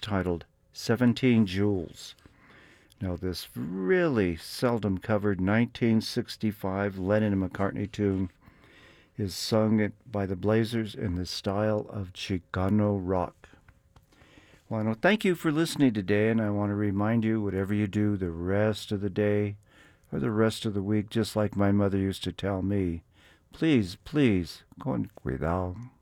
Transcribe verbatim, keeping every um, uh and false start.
titled Seventeen Jewels. Now, this really seldom covered nineteen sixty-five Lennon and McCartney tune is sung by the Blazers in the style of Chicano rock. Well, I want to thank you for listening today, and I want to remind you, whatever you do the rest of the day or the rest of the week, just like my mother used to tell me, please, please, con cuidado.